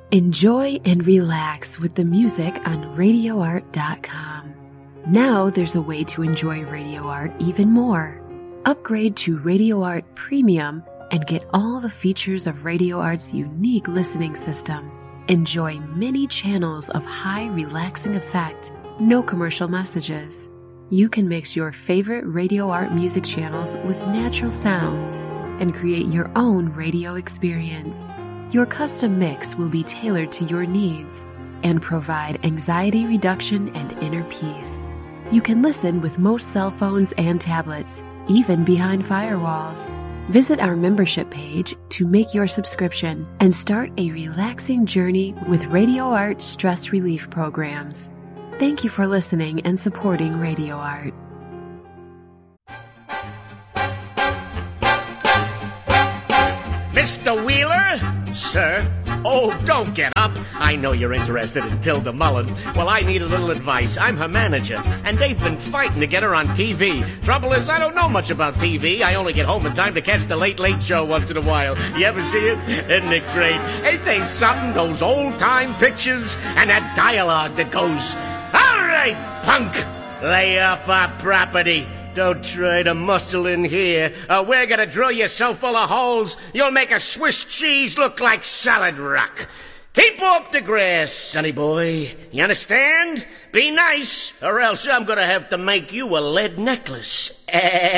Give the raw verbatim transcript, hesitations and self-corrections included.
Enjoy and relax with the music on radio art dot com. Now there's a way to enjoy Radio Art even more. Upgrade to Radio Art Premium and get all the features of Radio Art's unique listening system. Enjoy many channels of high relaxing effect, no commercial messages. You can mix your favorite Radio Art music channels with natural sounds and create your own radio experience. Your custom mix will be tailored to your needs and provide anxiety reduction and inner peace. You can listen with most cell phones and tablets, even behind firewalls. Visit our membership page to make your subscription and start a relaxing journey with Radio Art stress relief programs. Thank you for listening and supporting Radio Art. Mister Wheeler? Sir? Oh, don't get up. I know you're interested in Tilda Mullen. Well, I need a little advice. I'm her manager, and they've been fighting to get her on T V. Trouble is, I don't know much about T V. I only get home in time to catch the Late Late Show once in a while. You ever see it? Isn't it great? Ain't they something, those old-time pictures? And that dialogue that goes, "All right, punk, lay off our property. Don't try to muscle in here, or we're gonna drill you so full of holes, you'll make a Swiss cheese look like solid rock. Keep off the grass, sonny boy. You understand? Be nice, or else I'm gonna have to make you a lead necklace."